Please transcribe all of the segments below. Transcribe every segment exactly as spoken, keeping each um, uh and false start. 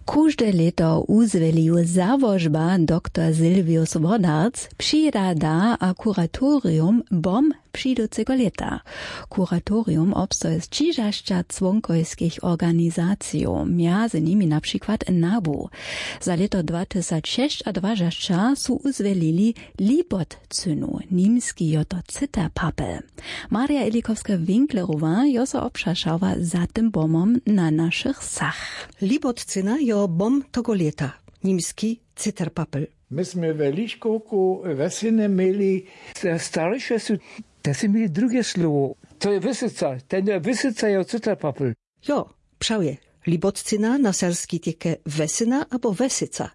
Każde leto uzwelił zawożba doktor Silvius Wodarc przyrada a kuratorium bom przyjducego leta. Kuratorium obstoje z trzydziestu członkowskich organizacji, między nimi na przykład N A B U. Za leto dwa tysiące szesnaście są uzwelili Libotcynu, niemski joto Cyterpapel. Maria Elikowska-Winklerowa joso obszaszała za tym bomom na naszych sach. Libotcyna jo bom tego leta, niemski Cyterpapel. Myśmy w Liszkoku wesyny mieli starsze są, to są mieli drugie słowo. To jest wysyca, ten wysyca jo Cyterpapel. Jo, przauje. Libotcyna na serski tieke wesyna albo wesyca.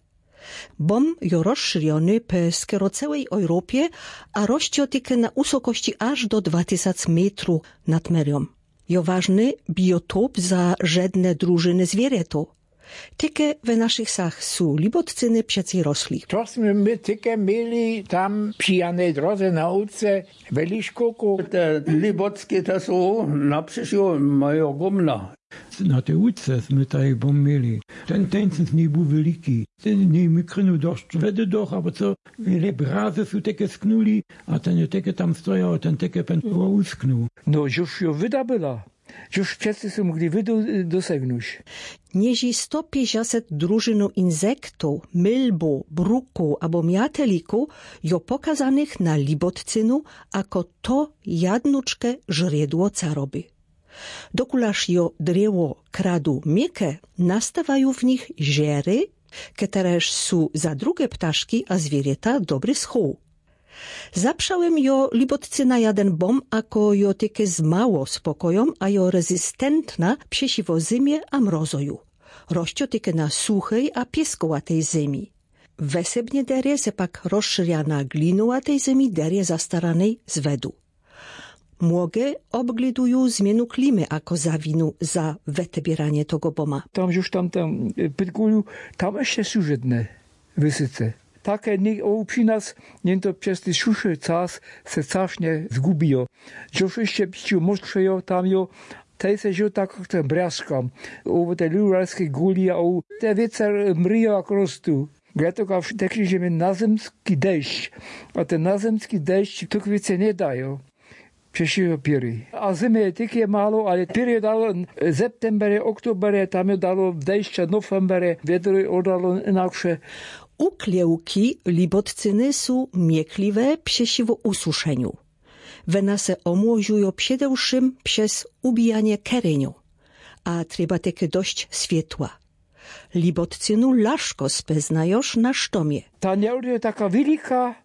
Bom jo rozszerzony po skoro całej Europie, a rośnie tieke na wysokości aż do dwa tysiące metrów nad merią. Jo ważny biotop za żadne drużyny zwierzęto. Tyke w naszych sach są libotcyny przecie rosli. Tośmy my tyke mieli tam przy janej drodze na ulicy w Liszkoku. Te libockie to są na przyszło mają gumna. Na tej ulicy my tutaj bom mieli. Ten tencent nie był wielki. Ten nie mikrynu dość wedy doch, ale co wiele brazy są takie sknuli, a ten takie tam stoją, ten takie pen usknął. No już jo wyda była. Już wszyscy są mogli wydu dosięgnąć. Nieži sto pięćdziesiąt drużynu insektów, mylbu, bruku albo miateliku jo pokazanych na Libotcynu, ako to jadnuczke żriedło caroby. Dokulaż jo drewo kradu mieke, nastawają w nich żery, któreż są za drugie ptaszki a zwierzęta dobry schół. Zaprzałem jo Libotcyna jeden bom, ako jo tyke z mało spokojom, a jo rezystentna przeciwo zimie a mrozoju. Rościo tyke na suchej a pieskołatej ziemi. Wesebnie derie se pak rozszerja na glinowatej ziemi derie zastaranej z wedu. Młoge obglidują zmienu klimy ako zawinu za wetebieranie tego boma. Tam już tam tam pytkuju, tam jeszcze są żadne wysyce. Takie nie przy nas, nie to przez te suszy czas se strasznie zgubiło. Już jeszcze przy mostrzejo tam jo, te se jo tak ten braszkam. U te luralskie guli, a u te wiece mryjo jak rostu. Dlatego tak że nazemski deszcz, a ten nazemski deszcz to wiece nie dają. Przesiło piry. A zimy je takie mało, ale piry dało w septembrze, oktobrze, tam je dało w deszczu, novembrze, wietry oddalo inaksze. Uklewki libotcyny są miekliwe przeciwko ususzeniu. One se omłożują przede wszystkim przez ubijanie kereniu, a trzeba takie dość światła. Libotcynu laszko speznajosz na sztomie. Ta nie jest taka wielka,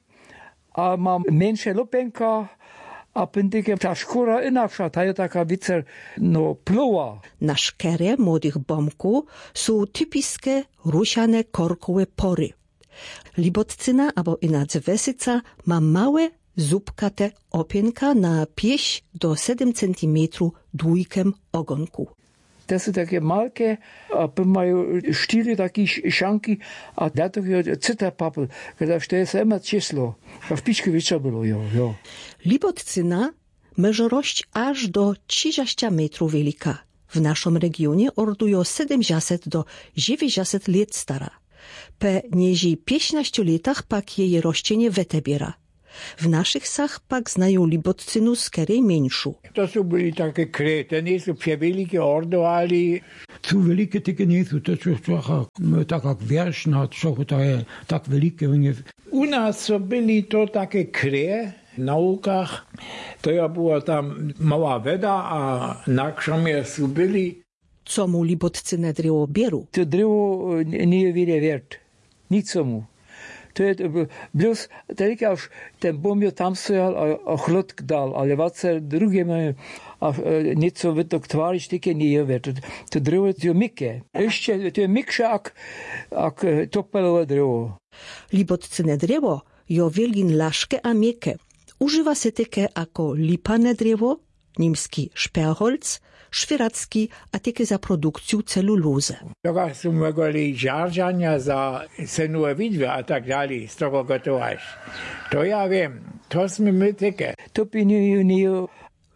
a ma mniejsze lopenka, a pętykiem ta skóra inakša, ta jest taka wicer, no, pluła. Na szkerę młodych bomków są typiskie rusiane korkowe pory. Libotcyna, albo inaczej wesyca, ma małe, zupkate opienka na pięć do siedmiu centymetrów długim ogonku. To są takie malkie, a mają cztery takie szanki, a dlatego jest Cyterpapel, kiedy to jest immer czyslo. A w piczku wieczor było, jo, jo. Libotcyna może rość aż do trzydziestu metrów wielka. W naszym regionie ordują siedemdziesiąt do dziewięćdziesięciu lat stara. Po niezi piętnastu latach pak jej rościenie wetebiera. W naszych sach pak znają Libotcynu skerej mniejszą. To są byli takie kry, to nie są przewielkie ordowali. Zu wielkie takie nie są, to jest tak jak wierszna, to jest tak wielkie. U nas są byli to takie kry na łukach, to ja była tam mała weda, a na krzamie są byli. Co mu Libotcynę drewo bieru? To drewo nie jest wiele wert, nic mu. To jest, plus, tylko aż ten bomb tam stojał, a, a chlot dal, ale wace drugie mają, a nieco wytok twarzyć, takie nie jest wert. To drewo jest mikke. Jeszcze to jest miksze jak, jak topelowe drewo. Libotcynę drewo jo wielgin laszke a mieke. Używa się takie jako lipane drewo, niemski Sperrholz, szwiracki, a takie za produkcję celulozy. Jak są mogli żarżania za senue widły, a tak dalej, z tego gotować. To ja wiem, to są my takie. To by nie, nie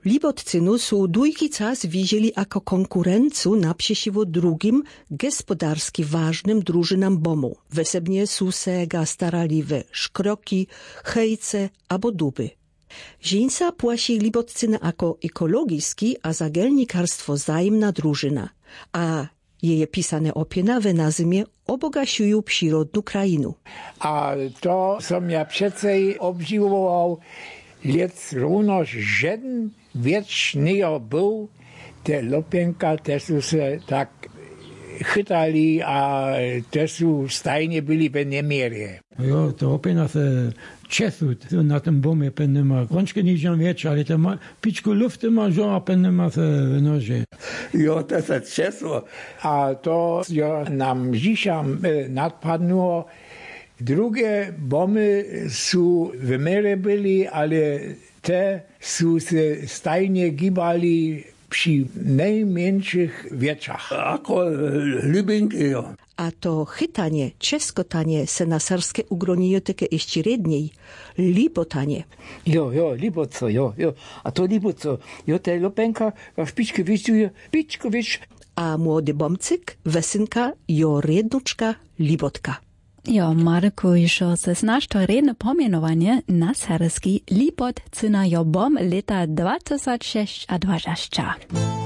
Libotcynu su dujki czas widzieli jako konkurencu naprzeciwko drugim gospodarski ważnym drużynam bomu. Wesebnie su se ga starali we szkroki, hejce albo duby. Żeńca płasi Libotcyna jako ekologiski, a zagelnikarstwo zajemna drużyna, a jej pisane opiena w nazwie obogasiują przyrodną krainu. A to som ja przecej obdziwował, lec równo żaden wieczniejszy był, te lopenka też się tak chytali, a też stajnie byli w niemierze. Jo, to opina se česu na tym bomie penne ma. Rączkę nie wziął wiecz, ale to ma piczku lufty ma, że a penne ma se w noże. Jo, to jest česu. A to jo nam dzisiaj nadpadło. Drugie bomby są w miarę byli, ale te są się stajnie gibali przy najmniejszych wieczach. Ako Lubinki, jo. A to chytanie, czeskotanie se na serskie ugronijo takie jeszcze redniej, libotanie. Jo, jo, liboco, jo, jo. A to liboco, jo, te lopenka w piczkę wiedzuje, piczko wiesz. A młody bomcyk, wesynka, jo rednuczka, libotka. Jo, Marku, išo se znaš to redne pomenovanje na serski Libotcyna jo bom leta dwa tysiące sześć a dwadzieścia.